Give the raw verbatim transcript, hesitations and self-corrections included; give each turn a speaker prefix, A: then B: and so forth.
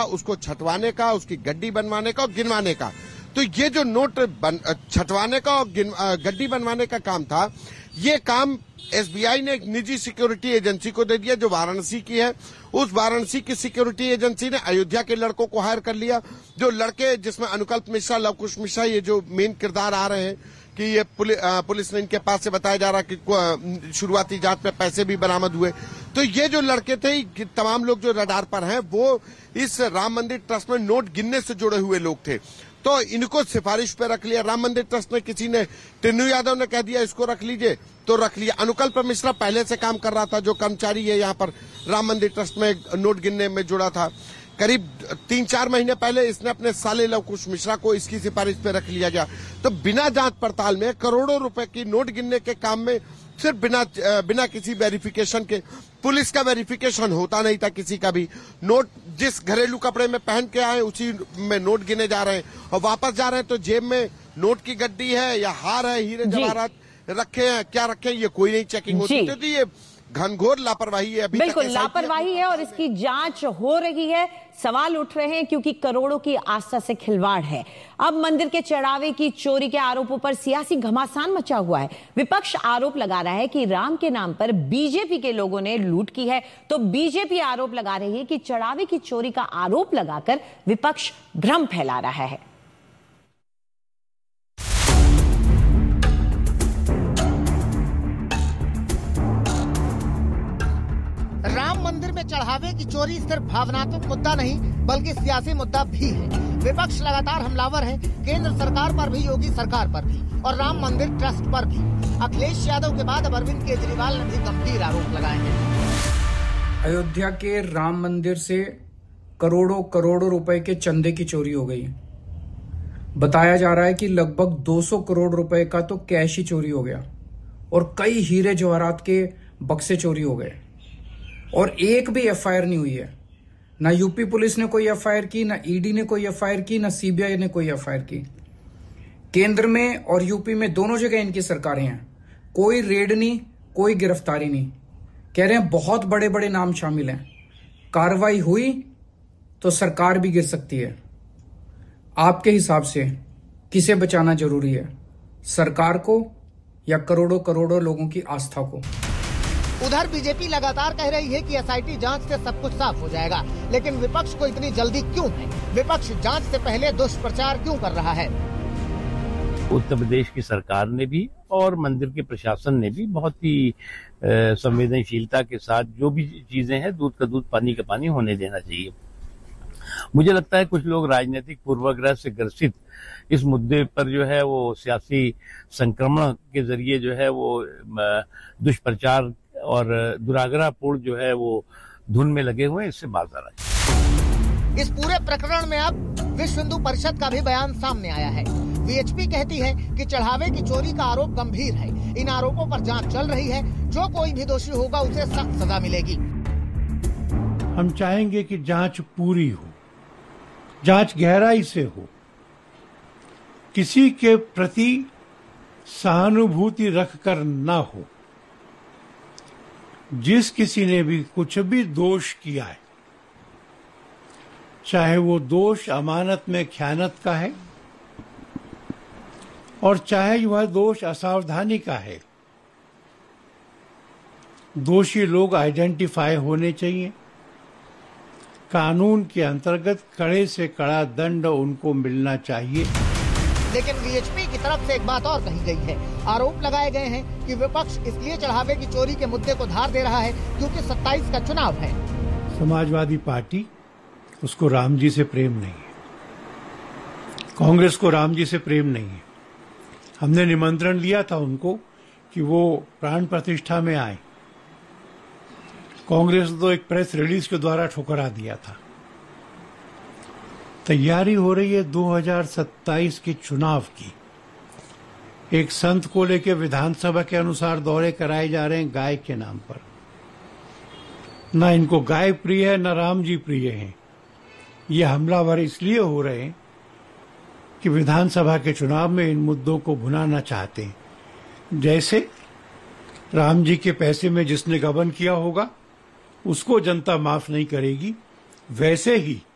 A: उसको छटवाने का, उसकी गड्डी बनवाने का और गिनवाने का। तो ये जो नोट बन, छटवाने का और गड्डी बनवाने का काम था, ये काम एसबीआई ने एक निजी सिक्योरिटी एजेंसी को दे दिया जो वाराणसी की है। उस वाराणसी की सिक्योरिटी एजेंसी ने अयोध्या के लड़कों को हायर कर लिया, जो लड़के जिसमें अनुकल्प मिश्रा, लवकुश मिश्रा, ये जो मेन किरदार आ रहे हैं कि ये पुलि, पुलिस ने इनके पास से बताया जा रहा कि शुरुआती जांच में पैसे भी बरामद हुए। तो ये जो लड़के थे, तमाम लोग जो रडार पर हैं, वो इस राम मंदिर ट्रस्ट में नोट गिनने से जुड़े हुए लोग थे। तो इनको सिफारिश पे रख लिया राम मंदिर ट्रस्ट ने। किसी ने, टिन्नू यादव ने कह दिया इसको रख लीजिए, तो रख लिया। अनुकल्प मिश्रा पहले से काम कर रहा था, जो कर्मचारी है यहाँ पर राम मंदिर ट्रस्ट में नोट गिनने में जुड़ा था। करीब तीन चार महीने पहले इसने अपने साले लवकुश मिश्रा को इसकी सिफारिश पे रख लिया गया। तो बिना जांच पड़ताल में करोड़ों रुपए की नोट गिनने के काम में सिर्फ बिना बिना किसी वेरिफिकेशन के, पुलिस का वेरिफिकेशन होता नहीं था किसी का भी। नोट जिस घरेलू कपड़े में पहन के आए उसी में नोट गिने जा रहे हैं और वापस जा रहे हैं तो जेब में नोट की गड्डी है या हार है, हीरे जवाहरात रखे हैं, क्या रखे हैं, ये कोई नहीं चेकिंग होती। तो ये घनघोर लापरवाही है। अभी
B: बिल्कुल लापरवाही है और इसकी जांच हो रही है। सवाल उठ रहे हैं क्योंकि करोड़ों की आस्था से खिलवाड़ है। अब मंदिर के चढ़ावे की चोरी के आरोपों पर सियासी घमासान मचा हुआ है। विपक्ष आरोप लगा रहा है कि राम के नाम पर बीजेपी के लोगों ने लूट की है, तो बीजेपी आरोप लगा रही है कि चढ़ावे की चोरी का आरोप लगाकर विपक्ष भ्रम फैला रहा है।
C: राम मंदिर में चढ़ावे की चोरी सिर्फ भावनात्मक मुद्दा नहीं बल्कि सियासी मुद्दा भी है। विपक्ष लगातार हमलावर है, केंद्र सरकार पर भी, योगी सरकार पर भी और राम मंदिर ट्रस्ट पर भी। अखिलेश यादव के बाद अब अरविंद केजरीवाल ने भी गंभीर आरोप लगाए हैं।
D: अयोध्या के राम मंदिर से करोड़ों करोड़ों रुपए के चंदे की चोरी हो गई। बताया जा रहा है कि लगभग दो सौ करोड़ रुपए का तो कैश ही चोरी हो गया और कई हीरे जवाहरात के बक्से चोरी हो गए और एक भी एफआईआर नहीं हुई है। ना यूपी पुलिस ने कोई एफआईआर की, ना ईडी ने कोई एफआईआर की, ना सीबीआई ने कोई एफआईआर की। केंद्र में और यूपी में दोनों जगह इनकी सरकारें हैं, कोई रेड नहीं, कोई गिरफ्तारी नहीं। कह रहे हैं बहुत बड़े बड़े नाम शामिल हैं। कार्रवाई हुई तो सरकार भी गिर सकती है। आपके हिसाब से किसे बचाना जरूरी है, सरकार को या करोड़ों करोड़ों लोगों की आस्था को?
C: उधर बीजेपी लगातार कह रही है कि एसआईटी जांच से सब कुछ साफ हो जाएगा, लेकिन विपक्ष को इतनी जल्दी क्यों है? विपक्ष जांच से पहले दुष्प्रचार क्यों कर रहा है?
E: उत्तर प्रदेश की सरकार ने भी और मंदिर के प्रशासन ने भी बहुत ही संवेदनशीलता के साथ जो भी चीजें हैं, दूध का दूध पानी का पानी होने देना चाहिए। मुझे लगता है कुछ लोग राजनीतिक पूर्वाग्रह से ग्रसित इस मुद्दे पर जो है वो सियासी संक्रमण के जरिए जो है वो दुष्प्रचार और दुराग्रहपूर्ण जो है वो धुन में लगे हुए हैं। इससे बात आ रहा है।
C: इस पूरे प्रकरण में अब विश्व हिंदू परिषद का भी बयान सामने आया है। वीएचपी कहती है कि चढ़ावे की चोरी का आरोप गंभीर है, इन आरोपों पर जांच चल रही है, जो कोई भी दोषी होगा उसे सख्त सजा मिलेगी।
F: हम चाहेंगे कि जांच पूरी हो, जांच गहराई से हो, किसी के प्रति सहानुभूति रखकर न हो। जिस किसी ने भी कुछ भी दोष किया है, चाहे वो दोष अमानत में ख़यानत का है और चाहे वह दोष असावधानी का है, दोषी लोग आइडेंटिफाई होने चाहिए। कानून के अंतर्गत कड़े से कड़ा दंड उनको मिलना चाहिए।
C: लेकिन वीएचपी की तरफ से एक बात और कही गई है। आरोप लगाए गए हैं कि विपक्ष इसलिए चढ़ावे की चोरी के मुद्दे को धार दे रहा है क्योंकि सत्ताईस का चुनाव है।
F: समाजवादी पार्टी, उसको राम जी से प्रेम नहीं है, कांग्रेस को राम जी से प्रेम नहीं है। हमने निमंत्रण लिया था उनको कि वो प्राण प्रतिष्ठा में आए, कांग्रेस तो एक प्रेस रिलीज के द्वारा ठुकरा दिया था। तैयारी हो रही है दो हज़ार सत्ताईस के चुनाव की। एक संत को लेकर विधानसभा के अनुसार दौरे कराए जा रहे हैं गाय के नाम पर। न इनको गाय प्रिय है, न राम जी प्रिय हैं। ये हमलावर इसलिए हो रहे हैं कि विधानसभा के चुनाव में इन मुद्दों को भुनाना चाहते हैं। जैसे राम जी के पैसे में जिसने गबन किया होगा उसको जनता माफ नहीं करेगी, वैसे ही